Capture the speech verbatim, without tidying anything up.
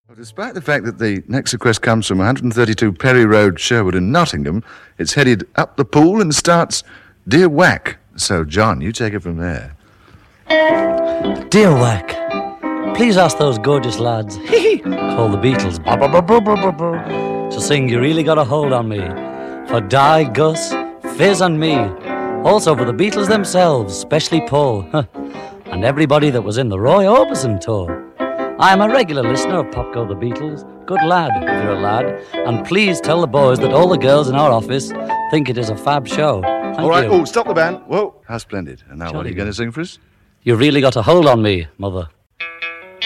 Well, despite the fact that the next request comes from one thirty-two Perry Road, Sherwood in Nottingham, it's headed up the pool and starts Dear Whack. So, John, you take it from there. Dear Whack, please ask those gorgeous lads, call the Beatles, bah, bah, bah, bah, bah, bah, to sing You Really Got a Hold on Me, for Di, Gus, Fizz and me, also for the Beatles themselves, especially Paul, and everybody that was in the Roy Orbison tour. I am a regular listener of Pop Go the Beatles. Good lad, if you're a lad. And please tell the boys that all the girls in our office think it is a fab show. Thank all right, you. oh, stop the band. Whoa, how splendid. And now Jolly what are you good. going to sing for us? You really got a hold on me, mother.